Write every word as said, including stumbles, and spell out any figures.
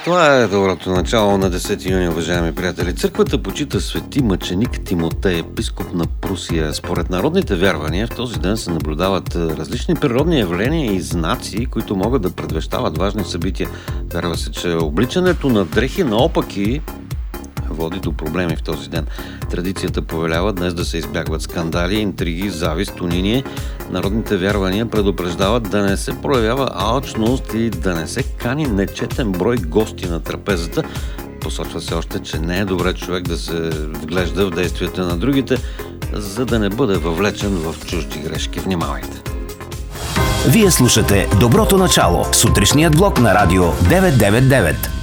Това е доброто начало на десети юни, уважаеми приятели. Църквата почита свети мъченик Тимотей, епископ на Прусия. Според народните вярвания в този ден се наблюдават различни природни явления и знаци, които могат да предвещават важни събития. Вярва се, че обличането на дрехи наопаки води до проблеми в този ден. Традицията повелява днес да се избягват скандали, интриги, завист, униние. Народните вярвания предупреждават да не се проявява алчност и да не се кани нечетен брой гости на трапезата. Посочва се още, че не е добре човек да се вглежда в действията на другите, за да не бъде въвлечен в чужди грешки. Внимавайте! Вие слушате Доброто начало, сутрешният блок на Радио деветsto девет и девет.